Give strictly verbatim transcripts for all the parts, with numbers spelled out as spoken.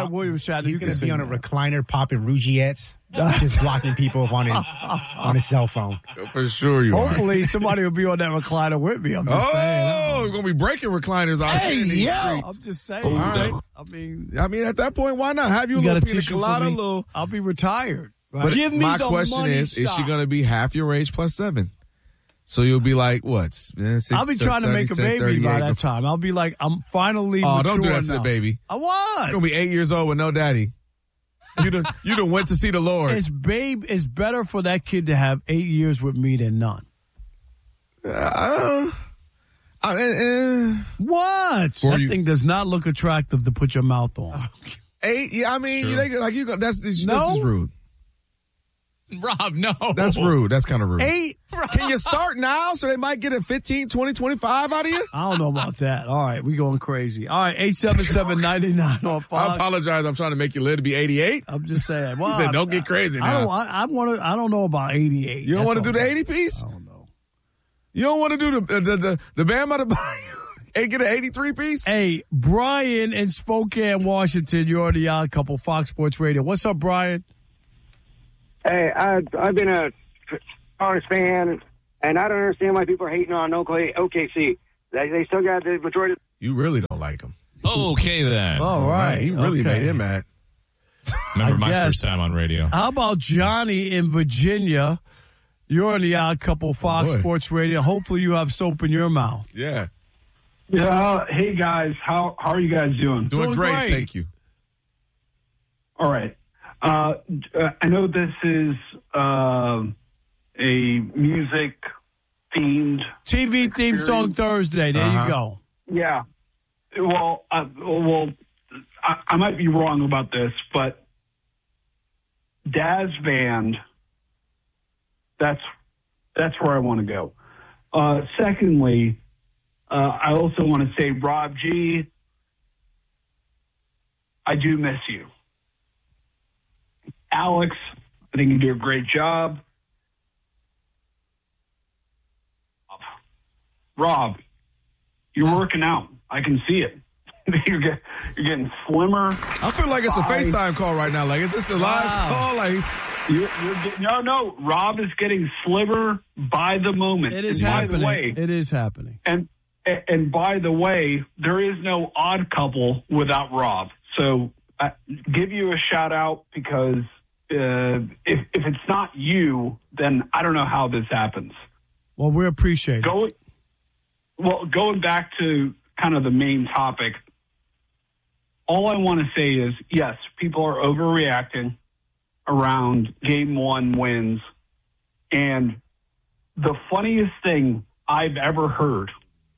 Zion Williams shot. He's going to be on a recliner popping Rugiettes, just blocking people on his on his cell phone. For sure you Hopefully are. somebody will be on that recliner with me. I'm just oh, saying. Oh, we're going to be breaking recliners out Hey, here in these yo. streets. I'm just saying. All right. I mean, I mean, at that point, why not? Have you, you a got little a pina tissue for colada, me? little. I'll be retired. Right? But Give me my the question money is, shot. is she going to be half your age plus seven? So you'll be like, what? Six, I'll be trying to make a baby by that time. I'll be like, I'm finally Oh, mature don't do that to now. the baby. I what? You're going to be eight years old with no daddy. You done, you done went to see the Lord. It's, babe, it's better for that kid to have eight years with me than none. Uh, I mean, uh, What? For That you- thing does not look attractive to put your mouth on. eight, yeah, I mean, Sure. you think, like, you go, that's, this, No? this is rude. Rob, no. That's rude. That's kind of rude. Eight? Can you start now so they might get a fifteen, twenty, twenty-five out of you? I don't know about that. All right, we going crazy. All right, eight seven seven, nine nine on I Fox. apologize. I'm trying to make you live to be eighty-eight. I'm just saying. Well, He said, don't get crazy I now. don't. I, I want to. I don't know about eighty-eight. You don't That's want to do all. the eighty piece? I don't know. You don't want to do the the the, the Bam out of and get an eighty-three piece? Hey, Brian in Spokane, Washington. You're on the Odd Couple, Fox Sports Radio. What's up, Brian? Hey, I, I've been a Stars fan, and I don't understand why people are hating on O K C. They, they still got the majority. You really don't like him. Okay, then. All right. He really okay. made him mad. Remember I my guess. first time on radio. How about Johnny in Virginia? You're on the Odd Couple, Fox boy. Sports Radio. Hopefully, you have soap in your mouth. Yeah. Yeah. Hey guys, how how are you guys doing? Doing, Doing great, great. Thank you. All right. Uh, uh, I know this is uh, a music themed. T V theme song Thursday. There Uh-huh. you go. Yeah. Well, uh, well, I, I might be wrong about this, but Daz Band. That's that's where I want to go. Uh, secondly, uh, I also want to say, Rob G, I do miss you. Alex, I think you do a great job. Rob, you're working out. I can see it. you're, get, you're getting slimmer. I feel like it's a Bye. FaceTime call right now. Like, is this a live Wow. call? Like, he's, You're, you're get, no, no. Rob is getting slimmer by the moment. It is and by happening. the way, It is happening. and and by the way, there is no Odd Couple without Rob. So I give you a shout out because uh, if if it's not you, then I don't know how this happens. Well, we appreciate it. Go, well, going back to kind of the main topic, all I want to say is, yes, people are overreacting around game one wins. And the funniest thing I've ever heard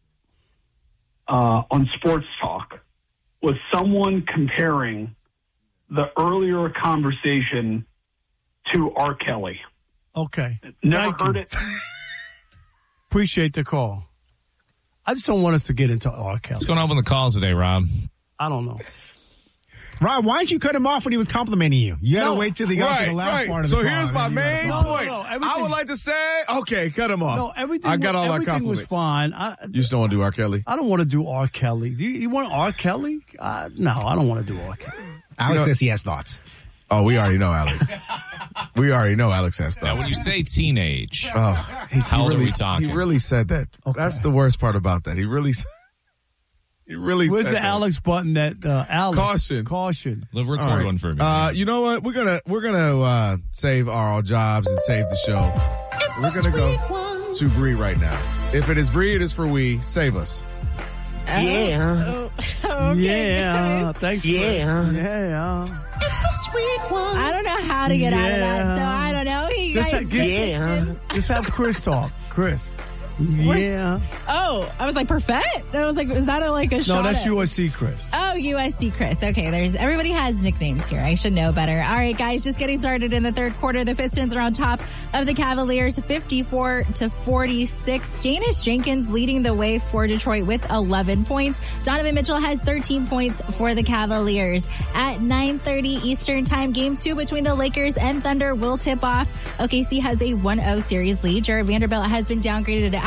uh, on Sports Talk was someone comparing the earlier conversation to R. Kelly. Okay. Never Thank heard you. it. Appreciate the call. I just don't want us to get into R. Kelly. What's going on with the calls today, Rob? I don't know. Rob, why didn't you cut him off when he was complimenting you? You got to No. wait till they got to right, the last right. part of the So call, here's and my then you gotta main call. No, no, point. no, I everything- would like to say, okay, cut him off. No, everything. I got all our everything was compliments. fine. I, You just don't want to do R. Kelly? I don't want to do R. Kelly. Do you, you want R. Kelly? Uh, no, I don't want to do R. Kelly. Alex You know- says he has thoughts. Oh, we already know Alex. we already know Alex has Now, stuff. when you say teenage, Oh, he, How old are really, we talking? He really said that. Okay. That's the worst part about that. He really, s- he really Where's said the that. Alex button? That uh, Alex Caution. Caution. live record All right. one for me. Uh, you know what? We're gonna we're gonna uh, save our jobs and save the show. We're gonna go to Bree right now. If it is Bree, it is for we. Save us. Yeah. Okay, Yeah. guys. Thanks. Yeah. Chris. Yeah. I don't know how to get out of that, Yeah. so I don't know. You Just, guys ha- get Yeah. questions? just have Chris talk. Chris. Yeah. Oh, I was like, perfect? I was like, is that a, like a No, shot that's at- U S C Chris. Oh, U S C Chris. Okay, there's everybody has nicknames here. I should know better. All right, guys, just getting started in the third quarter. The Pistons are on top of the Cavaliers, fifty-four to forty-six. Janice Jenkins leading the way for Detroit with eleven points. Donovan Mitchell has thirteen points for the Cavaliers. At nine thirty Eastern Time, game two between the Lakers and Thunder will tip off. O K C has a one oh series lead. Jared Vanderbilt has been downgraded to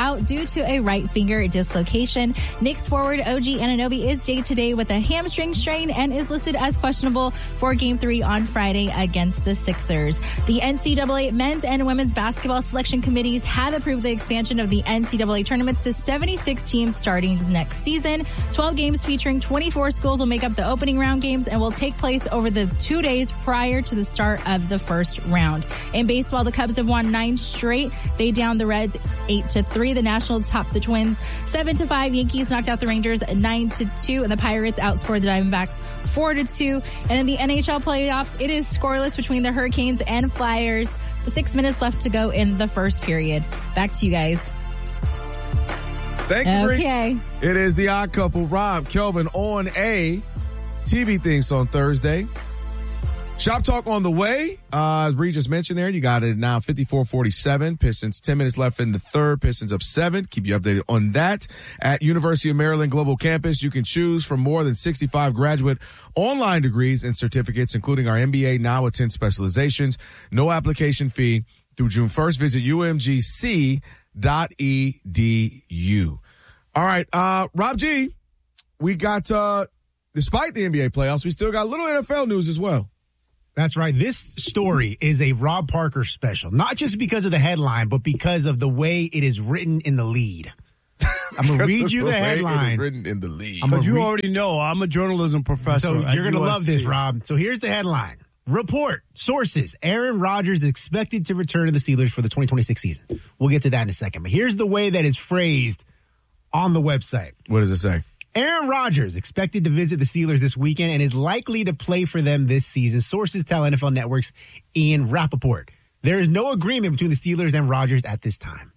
out due to a right finger dislocation. Knicks forward O G Anunoby is day-to-day with a hamstring strain and is listed as questionable for Game three on Friday against the Sixers. The N C double A men's and women's basketball selection committees have approved the expansion of the N C double A tournaments to seventy-six teams starting next season. twelve games featuring twenty-four schools will make up the opening round games and will take place over the two days prior to the start of the first round. In baseball, the Cubs have won nine straight. They downed the Reds eight to three. The Nationals topped the Twins seven to five. Yankees knocked out the Rangers nine to two, and the Pirates outscored the Diamondbacks four to two. And in the N H L playoffs, it is scoreless between the Hurricanes and Flyers. The six minutes left to go in the first period. Back to you guys. Thank you, Bree. Okay. It is the Odd Couple, Rob, Kelvin on a T V Things on Thursday. Shop Talk on the way. Uh, as Bree just mentioned there, you got it now fifty-four forty-seven. Pistons, ten minutes left in the third. Pistons up seven. Keep you updated on that. At University of Maryland Global Campus, you can choose from more than sixty-five graduate online degrees and certificates, including our M B A Now Attend specializations. No application fee through June first. Visit U M G C dot E D U. All right, uh, Rob G, we got, uh, despite the N B A playoffs, we still got a little N F L news as well. That's right. This story is a Rob Parker special, not just because of the headline, but because of the way it is written in the lead. I'm going to read you the, the headline. Written in the lead. But you re- already know I'm a journalism professor. So you're going to love this, Rob. Rob. So here's the headline. Report. Sources. Aaron Rodgers is expected to return to the Steelers for the twenty twenty-six season. We'll get to that in a second. But here's the way that it's phrased on the website. What does it say? Aaron Rodgers expected to visit the Steelers this weekend and is likely to play for them this season. Sources tell N F L Network's Ian Rappaport. There is no agreement between the Steelers and Rodgers at this time.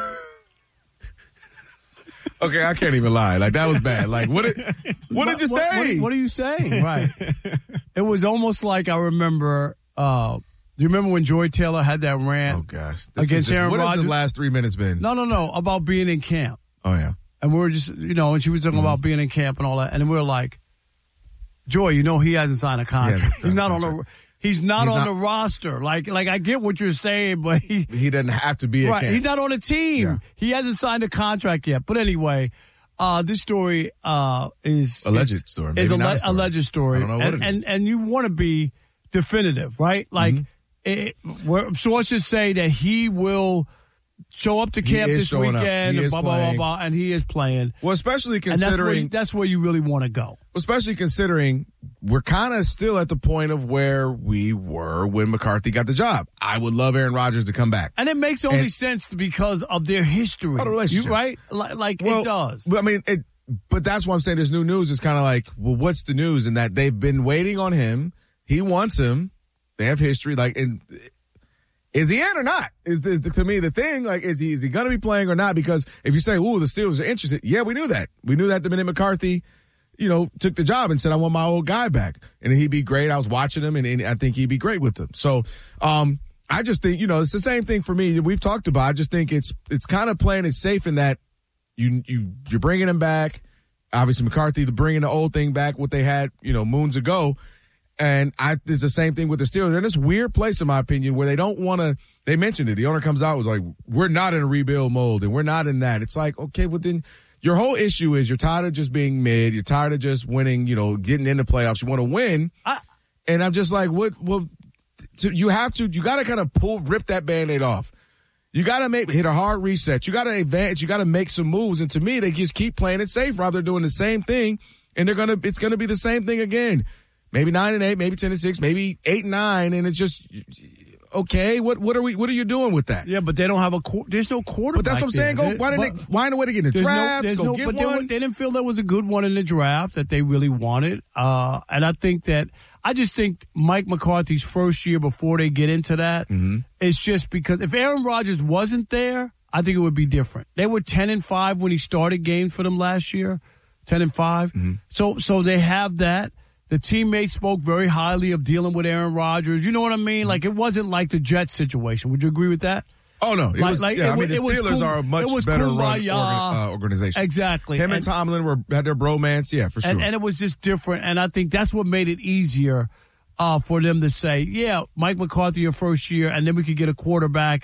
Okay, I can't even lie. Like, that was bad. Like, what did, what did you what, say? What, what are you saying? Right. It was almost like I remember, uh, do you remember when Joy Taylor had that rant? Oh, gosh. This against is just, Aaron what Rodgers? has the last three minutes been? No, no, no. About being in camp. Oh, yeah. And we were just, you know, and she was talking mm-hmm. about being in camp and all that. And we were like, Joy, you know, he hasn't signed a contract. He he's not on the, he's not he's on not, the roster. Like, like I get what you're saying, but he, he doesn't have to be a right. camp. He's not on the team. Yeah. He hasn't signed a contract yet. But anyway, uh, this story, uh, is alleged is, story. Is a, le- a story. alleged story. I don't know what and, it is. and, and you want to be definitive, right? Like, mm-hmm. it, where sources say that he will show up to camp this weekend, and blah, blah, blah, blah, and he is playing. Well, especially considering. And that's, where you, that's where you really want to go. Especially considering we're kind of still at the point of where we were when McCarthy got the job. I would love Aaron Rodgers to come back. And it makes only and, sense because of their history. Oh, the relationship. You, right? Like, like well, it does. I mean, it, but that's why I'm saying this new news is kind of like, well, what's the news? In that they've been waiting on him. He wants him. They have history. Like, and is he in or not? Is, is to me the thing, like, is he, is he going to be playing or not? Because if you say, ooh, the Steelers are interested. Yeah, we knew that. We knew that the minute McCarthy, you know, took the job and said, I want my old guy back. And he'd be great. I was watching him and, and I think he'd be great with them. So, um, I just think, you know, it's the same thing for me. We've talked about, I just think it's, it's kind of playing it safe in that you, you, you're bringing him back. Obviously McCarthy, bringing the old thing back, what they had, you know, moons ago. And I, it's the same thing with the Steelers. They're in this weird place, in my opinion, where they don't want to, they mentioned it. The owner comes out, was like, we're not in a rebuild mode and we're not in that. It's like, okay, well then your whole issue is you're tired of just being mid. You're tired of just winning, you know, getting into playoffs. You want to win. I, and I'm just like, what, well, to, you have to, you got to kind of pull, rip that Band-Aid off. You got to make, hit a hard reset. You got to advance. You got to make some moves. And to me, they just keep playing it safe rather than doing the same thing. And they're going to, it's going to be the same thing again. Maybe nine and eight, maybe ten and six, maybe eight and nine, and it's just okay. What what are we? What are you doing with that? Yeah, but they don't have a. There's no quarterback. But that's what I'm saying. Go. Why didn't they find a way to get in the draft? No, go no, get but one. They, they didn't feel there was a good one in the draft that they really wanted. Uh, and I think that I just think Mike McCarthy's first year before they get into that mm-hmm. is just because if Aaron Rodgers wasn't there, I think it would be different. They were ten and five when he started games for them last year. Ten and five. Mm-hmm. So so they have that. The teammates spoke very highly of dealing with Aaron Rodgers. You know what I mean? Like, it wasn't like the Jets situation. Would you agree with that? Oh, no. It like, was, like, yeah, it I mean, the Steelers cool, are a much better run organ, uh, organization. Exactly. Him and, and Tomlin were had their bromance, yeah, for sure. And, and it was just different, and I think that's what made it easier uh, for them to say, yeah, Mike McCarthy your first year, and then we could get a quarterback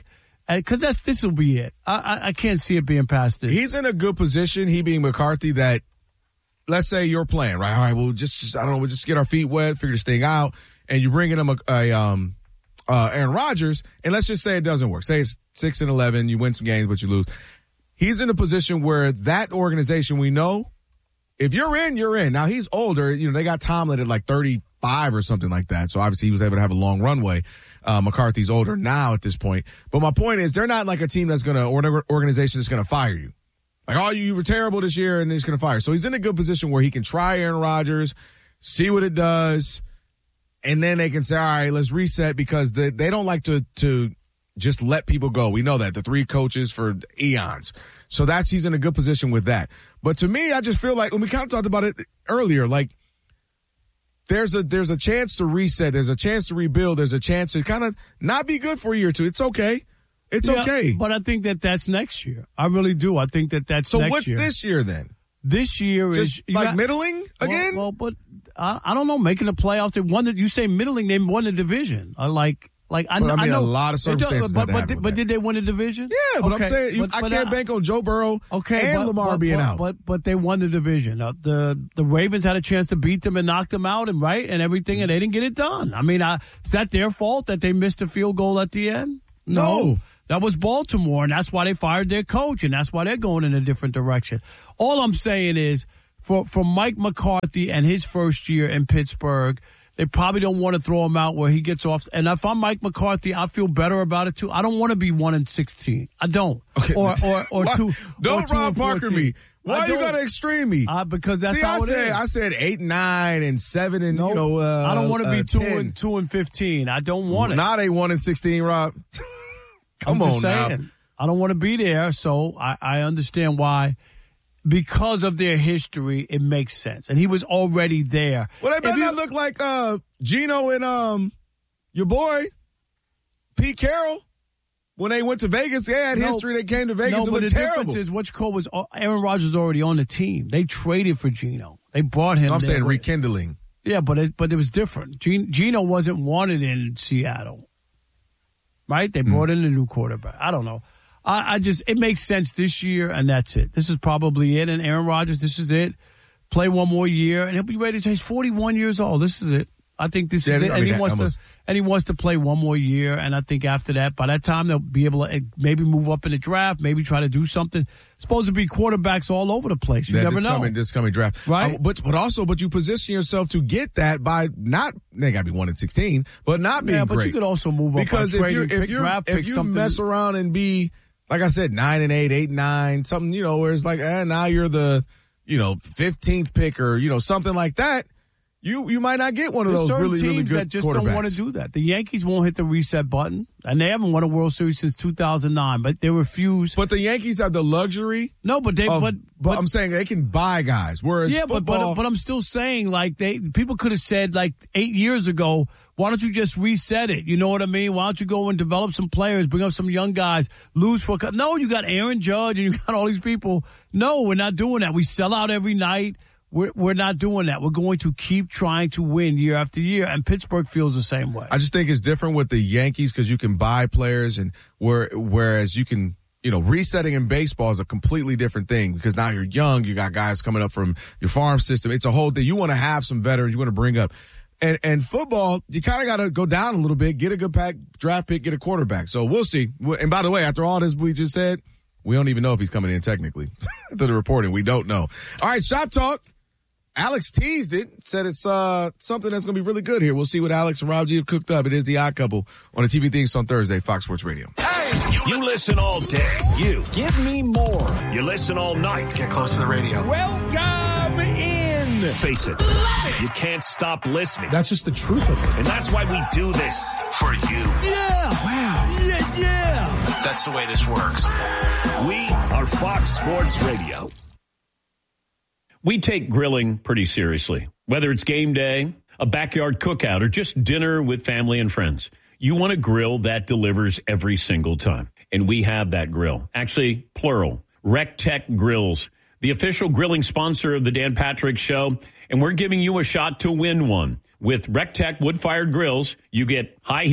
because that's this will be it. I, I I can't see it being past this. He's in a good position. He being McCarthy, that let's say you're playing right. All right, we'll just, just I don't know. We'll just get our feet wet, figure this thing out, and you're bringing him a, a um uh Aaron Rodgers, and let's just say it doesn't work. Say it's six and eleven, you win some games, but you lose. He's in a position where that organization, we know, if you're in, you're in. Now he's older. You know they got Tomlin at like thirty-five or something like that, so obviously he was able to have a long runway. Uh, McCarthy's older now at this point. But my point is, they're not like a team that's going to, or an organization that's going to fire you. Like, oh, you were terrible this year and he's going to fire. So he's in a good position where he can try Aaron Rodgers, see what it does, and then they can say, all right, let's reset, because they, they don't like to, to just let people go. We know that. The three coaches for eons. So that's, he's in a good position with that. But to me, I just feel like, and we kind of talked about it earlier, like, There's a there's a chance to reset. There's a chance to rebuild. There's a chance to kind of not be good for a year or two. It's okay. It's yeah, okay. But I think that that's next year. I really do. I think that that's so next what's year. this year then? This year Just is like got, middling again. Well, well but I, I don't know. Making the playoffs, they won. The, you say middling, they won the division. I like. Like I, but I mean, I know a lot of circumstances. But, but, but, but did they win the division? Yeah, but okay. I'm saying you, but, I but can't I, bank on Joe Burrow okay, and but, Lamar but, being but, out. But but they won the division. Uh, the the Ravens had a chance to beat them and knock them out and right and everything, mm-hmm. and they didn't get it done. I mean, I, is that their fault that they missed a field goal at the end? No. no. That was Baltimore, and that's why they fired their coach, and that's why they're going in a different direction. All I'm saying is, for for Mike McCarthy and his first year in Pittsburgh, they probably don't want to throw him out where he gets off. And if I'm Mike McCarthy, I feel better about it too. I don't want to be one and sixteen. I don't. Okay. Or or or Why, two. Don't or two Rob Parker me. Why you got to extreme me? Uh, because that's See, how I it said is. I said eight, nine, and seven, and nope. you know. Uh, I don't want to be uh, two ten. and two and fifteen. I don't want it. Not a one and sixteen, Rob. Come I'm on just saying, now. I don't want to be there, so I, I understand why. Because of their history, it makes sense. And he was already there. Well, they better you, not look like uh, Gino and um, your boy, Pete Carroll. When they went to Vegas, they had no, history. They came to Vegas no, and but looked the terrible. difference is, what you call was Aaron Rodgers was already on the team. They traded for Gino. They brought him. I'm there saying with, rekindling. Yeah, but it, but it was different. Gino wasn't wanted in Seattle. Right? They brought mm. in a new quarterback. I don't know. I, I just, it makes sense this year, and that's it. This is probably it. And Aaron Rodgers, this is it. Play one more year, and he'll be ready to change. forty-one years old. This is it. I think this yeah, is it. I And mean, he wants almost. to, and he wants to play one more year. And I think after that, by that time, they'll be able to maybe move up in the draft, maybe try to do something. It's supposed to be quarterbacks all over the place. You yeah, never this know. Coming, this coming draft, right? Uh, but but also, but you position yourself to get that by not. They got to be one and sixteen, but not being yeah, but great. you could also move up because by if you trading, if you draft if pick, you something. mess around and be like I said, nine and eight, eight and nine, something you know where it's like, eh, now you're the you know fifteenth pick or you know something like that. You you might not get one of There's those really teams really good that just quarterbacks. don't want to do that. The Yankees won't hit the reset button, and they haven't won a World Series since two thousand nine. But they refuse. But the Yankees have the luxury. No, but they of, but, but but I'm saying they can buy guys. Whereas yeah, but, football, but but I'm still saying like they people could have said like eight years ago, why don't you just reset it? You know what I mean? Why don't you go and develop some players, bring up some young guys, lose for a no? You got Aaron Judge and you got all these people. No, we're not doing that. We sell out every night. We're we're not doing that. We're going to keep trying to win year after year, and Pittsburgh feels the same way. I just think it's different with the Yankees because you can buy players, and where whereas you can, you know, resetting in baseball is a completely different thing because now you're young, you got guys coming up from your farm system. It's a whole thing. You want to have some veterans you want to bring up, and and football you kind of got to go down a little bit, get a good pack draft pick, get a quarterback. So we'll see. And by the way, after all this we just said, we don't even know if he's coming in technically to the reporting. We don't know. All right, Shop Talk. Alex teased it, said it's uh something that's going to be really good here. We'll see what Alex and Rob G have cooked up. It is the Odd Couple on the T V Things on Thursday, Fox Sports Radio. Hey, you, you listen all day. You give me more. You listen all night. Get close to the radio. Welcome in. Face it, you can't stop listening. That's just the truth of it. And that's why we do this for you. Yeah. Wow. Yeah, yeah. That's the way this works. We are Fox Sports Radio. We take grilling pretty seriously. Whether it's game day, a backyard cookout, or just dinner with family and friends, you want a grill that delivers every single time. And we have that grill. Actually, plural. RecTech Grills, the official grilling sponsor of the Dan Patrick Show. And we're giving you a shot to win one. With RecTech wood-fired grills, you get high heat,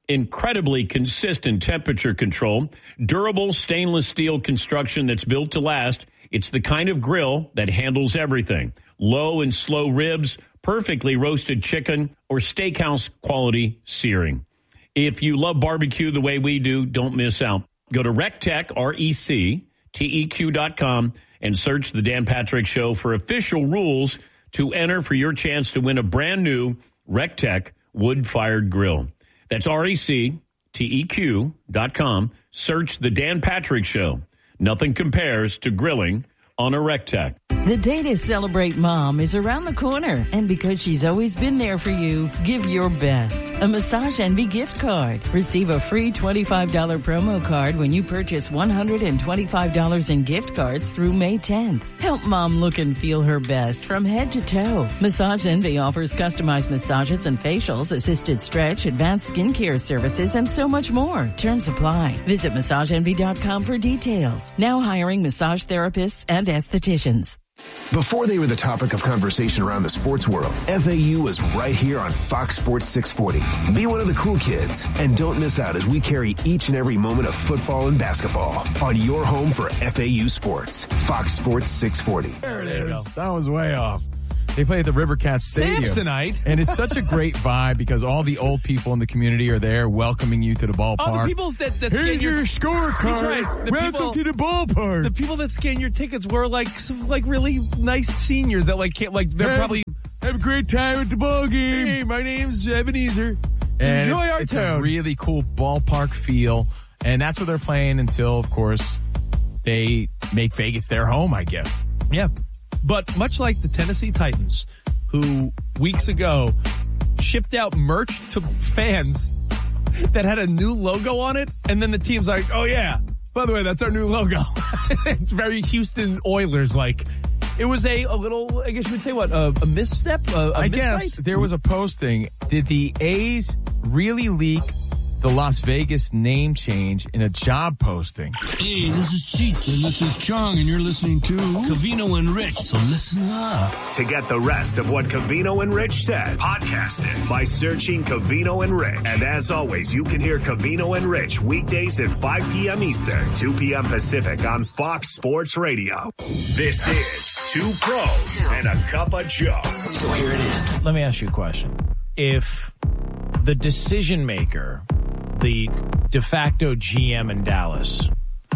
incredibly consistent temperature control, durable stainless steel construction that's built to last. It's the kind of grill that handles everything. Low and slow ribs, perfectly roasted chicken, or steakhouse quality searing. If you love barbecue the way we do, don't miss out. Go to RecTeq, R E C T E Q dot com, and search The Dan Patrick Show for official rules to enter for your chance to win a brand new RecTeq wood-fired grill. That's R E C T E Q dot com. Search The Dan Patrick Show. Nothing compares to grilling on a RecTeq. The day to celebrate mom is around the corner. And because she's always been there for you, give your best. A Massage Envy gift card. Receive a free twenty-five dollars promo card when you purchase one hundred twenty-five dollars in gift cards through May tenth. Help mom look and feel her best from head to toe. Massage Envy offers customized massages and facials, assisted stretch, advanced skincare services, and so much more. Terms apply. Visit massage envy dot com for details. Now hiring massage therapists and estheticians. Before they were the topic of conversation around the sports world, F A U was right here on Fox Sports six forty. Be one of the cool kids and don't miss out as we carry each and every moment of football and basketball on your home for F A U sports. Fox Sports six forty. There it is. That was way off. They play at the Rivercats Stadium. Samsonite. And it's such a great vibe because all the old people in the community are there welcoming you to the ballpark. Oh, the people that, that Here's scan your, your scorecard. That's right. The Welcome people, to the ballpark. The people that scan your tickets were like some like really nice seniors that like can't like they're have, probably have a great time at the ball game. Hey, my name's Ebenezer. And Enjoy it's, our it's town. a really cool ballpark feel, and that's what they're playing until, of course, they make Vegas their home, I guess. Yeah, but much like the Tennessee Titans, who weeks ago shipped out merch to fans that had a new logo on it, and then the team's like, oh yeah, by the way, that's our new logo. It's very Houston Oilers like. It was a, a little, I guess you would say what, a, a misstep? A, a I miscite? guess there was a posting. Did the A's really leak the Las Vegas name change in a job posting? Hey, this is Cheech, and this is Chong, and you're listening to Covino and Rich, so listen up. To get the rest of what Covino and Rich said, podcast it by searching Covino and Rich. And as always, you can hear Covino and Rich weekdays at five p.m. Eastern, two p.m. Pacific on Fox Sports Radio. This is Two Pros and a Cup of Joe. So here it is. Let me ask you a question. If the decision maker, the de facto G M in Dallas,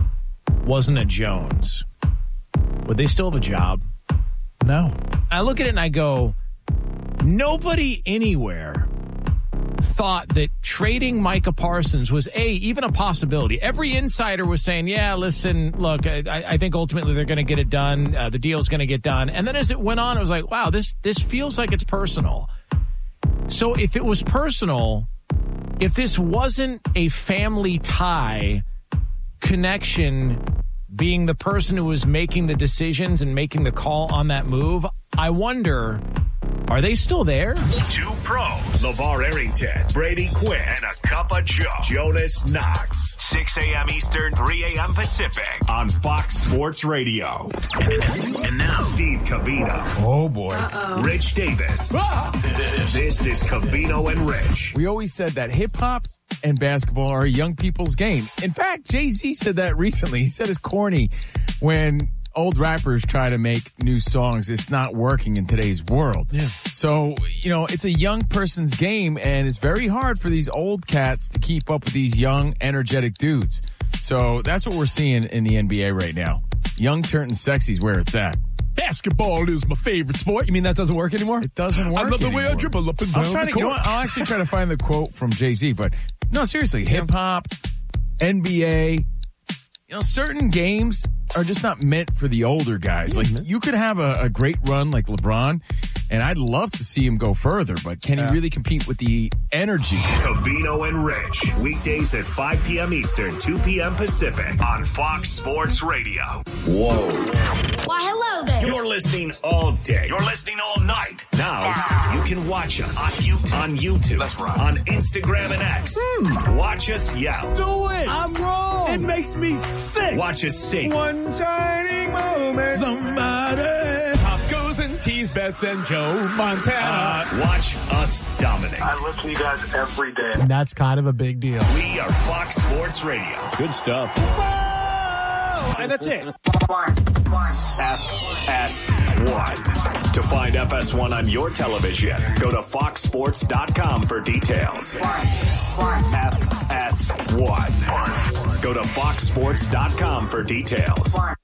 wasn't a Jones, would they still have a job? No. I look at it and I go, nobody anywhere thought that trading Micah Parsons was, A, even a possibility. Every insider was saying, yeah, listen, look, I, I think ultimately they're going to get it done. Uh, the deal's going to get done. And then as it went on, it was like, wow, this this feels like it's personal. So if it was personal, if this wasn't a family tie connection, being the person who was making the decisions and making the call on that move, I wonder, are they still there? Two Pros, LeVar Arrington, Brady Quinn, and a Cup of Joe, Jonas Knox. six a.m. Eastern, three a.m. Pacific on Fox Sports Radio. And now, Steve Covino. Oh, boy. Uh-oh. Rich Davis. Ah! This is Covino and Rich. We always said that hip-hop and basketball are a young people's game. In fact, Jay-Z said that recently. He said it's corny when old rappers try to make new songs. It's not working in today's world. Yeah. So, you know, it's a young person's game, and it's very hard for these old cats to keep up with these young, energetic dudes. So that's what we're seeing in the N B A right now. Young turning sexy is where it's at. Basketball is my favorite sport. You mean that doesn't work anymore? It doesn't work I love the anymore. way I dribble up and down I'll, try the to, you know court. what, I'll actually try to find the quote from Jay-Z, but no, seriously, hip-hop, N B A, you know, certain games are just not meant for the older guys. Like, you could have a, a great run like LeBron, and I'd love to see him go further, but can Yeah. he really compete with the energy? Covino and Rich, weekdays at five p.m. Eastern, two p.m. Pacific on Fox Sports Radio. Whoa. Why, hello there. You're listening all day. You're listening all night. Now, you can watch us on YouTube, on, YouTube, on Instagram and X. Watch us yell. Do it. I'm wrong. It makes me sick. Watch us sing. One shining moment. Somebody. Pop goes and tease bets and Joe Montana. Uh, watch us dominate. I I listen to you guys every day. And that's kind of a big deal. We are Fox Sports Radio. Good stuff. And that's it. F S one. To find F S one on your television, go to fox sports dot com for details. F S one. Go to fox sports dot com for details.